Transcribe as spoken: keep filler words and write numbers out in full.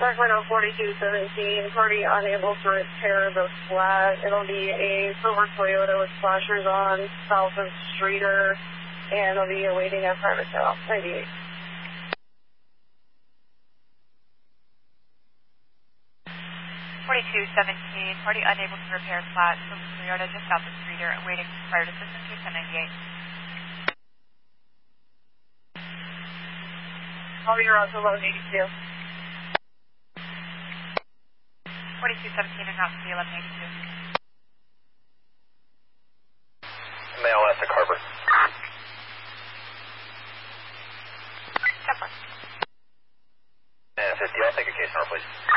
Sacramento forty-two seventeen, party unable to repair the flat. It'll be a silver Toyota with flashers on, south of Streeter, and it'll be awaiting a private sale. ninety-eight. forty-two seventeen, party unable to repair flat, silver Toyota just south of Streeter, awaiting private assistance to ten ninety-eight. I'll be around to eleven eighty-two. forty-two seventeen and out to the eleven eighty-two. Mail at the Carver. ten four. And fifty, I'll take a case number, please.